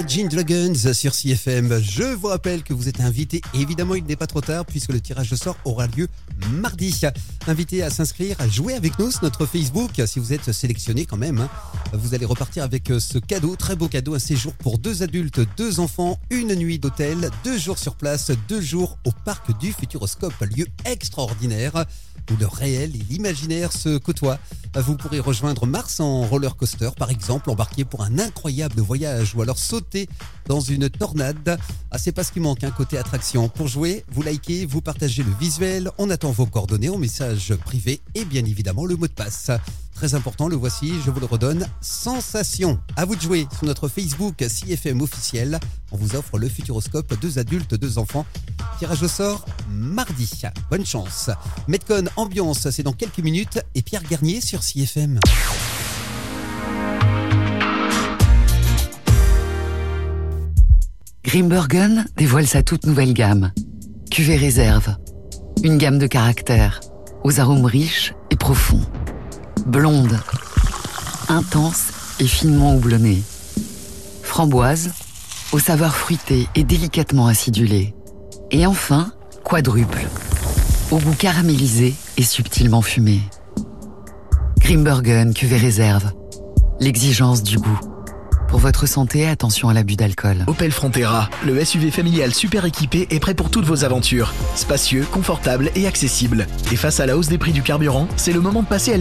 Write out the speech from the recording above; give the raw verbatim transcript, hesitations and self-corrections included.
Imagine Dragons sur C F M. Je vous rappelle que vous êtes invité. Évidemment, il n'est pas trop tard puisque le tirage au sort aura lieu mardi. Invité à s'inscrire, à jouer avec nous sur notre Facebook. Si vous êtes sélectionné quand même, hein, vous allez repartir avec ce cadeau, très beau cadeau, un séjour pour deux adultes, deux enfants, une nuit d'hôtel, deux jours sur place, deux jours au parc du Futuroscope, lieu extraordinaire où le réel et l'imaginaire se côtoient. Vous pourrez rejoindre Mars en roller coaster, par exemple, embarquer pour un incroyable voyage ou alors sauter dans une tornade. Ah, c'est pas ce qui manque, hein, côté attraction. Pour jouer, vous likez, vous partagez le visuel, on attend vos coordonnées en message privé et bien évidemment le mot de passe. Très important, le voici, je vous le redonne. Sensation. À vous de jouer sur notre Facebook C F M officiel. On vous offre le Futuroscope, deux adultes, deux enfants. Tirage au sort mardi. Bonne chance. Metcon Ambiance, c'est dans quelques minutes. Et Pierre Garnier sur C F M. Grimbergen dévoile sa toute nouvelle gamme. Cuvée réserve. Une gamme de caractères, aux arômes riches et profonds. Blonde, intense et finement houblonnée. Framboise, aux saveurs fruitées et délicatement acidulées. Et enfin, quadruple, au goût caramélisé et subtilement fumé. Grimbergen cuvée réserve. L'exigence du goût. Pour votre santé, attention à l'abus d'alcool. Opel Frontera, le S U V familial super équipé est prêt pour toutes vos aventures. Spacieux, confortable et accessible. Et face à la hausse des prix du carburant, c'est le moment de passer à